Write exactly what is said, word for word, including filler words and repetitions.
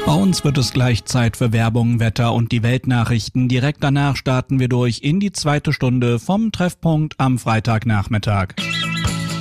Bei uns wird es gleich Zeit für Werbung, Wetter und die Weltnachrichten. Direkt danach starten wir durch in die zweite Stunde vom Treffpunkt am Freitagnachmittag.